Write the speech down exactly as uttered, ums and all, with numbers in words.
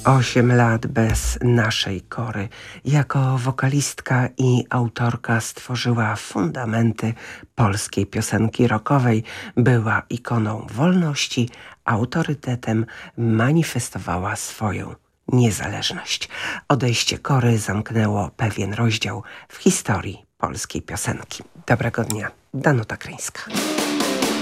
Osiem lat bez naszej Kory. Jako wokalistka i autorka stworzyła fundamenty polskiej piosenki rockowej. Była ikoną wolności, autorytetem, manifestowała swoją niezależność. Odejście Kory zamknęło pewien rozdział w historii polskiej piosenki. Dobrego dnia, Danuta Kryńska.